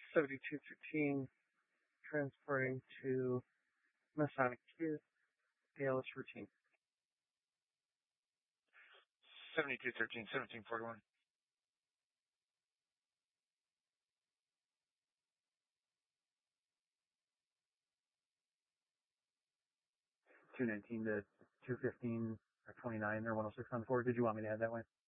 7213, transporting to Masonic Q, ALS routine. 7213, 1741. 219 to 215 or 29 or 106 on 4. Did you want me to add that way?